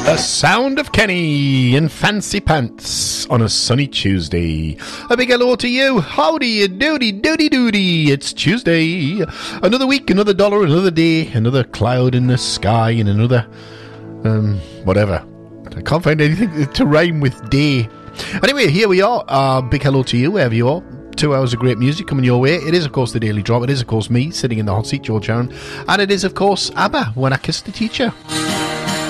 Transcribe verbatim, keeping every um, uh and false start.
The sound of Kenny in Fancy Pants on a sunny Tuesday. A big hello to you. Howdy doody doody doody. It's Tuesday. Another week, another dollar, another day, another cloud in the sky, and another, um, whatever. I can't find anything to rhyme with day. Anyway, here we are. Uh, big hello to you, wherever you are. Two hours of great music coming your way. It is, of course, the Daily Drop. It is, of course, me sitting in the hot seat, George Aaron. And it is, of course, ABBA, When I Kissed the Teacher.